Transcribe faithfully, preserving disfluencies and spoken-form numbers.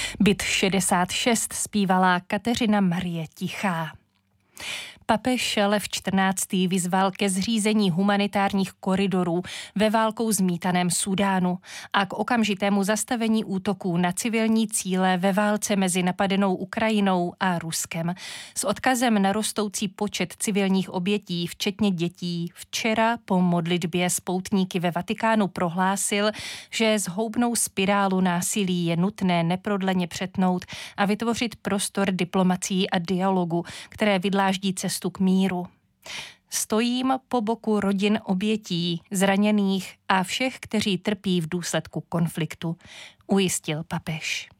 Byt šedesát šest zpívala Kateřina Marie Tichá. Papež Lev čtrnáctý vyzval ke zřízení humanitárních koridorů ve válkou zmítaném Súdánu a k okamžitému zastavení útoků na civilní cíle ve válce mezi napadenou Ukrajinou a Ruskem. S odkazem na rostoucí počet civilních obětí, včetně dětí, včera po modlitbě s poutníky ve Vatikánu prohlásil, že zhoubnou spirálu násilí je nutné neprodleně přetnout a vytvořit prostor diplomacií a dialogu, které vydláždí cestu k míru. Stojím po boku rodin obětí, zraněných a všech, kteří trpí v důsledku konfliktu, ujistil papež.